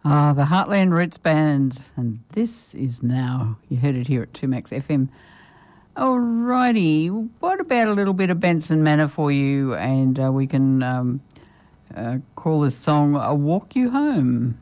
Ah, the Heartland Roots Band, and this is Now. You heard it here at 2Max FM. Alrighty, what about a little bit of Benson Manor for you, and we can call this song "I'll Walk You Home."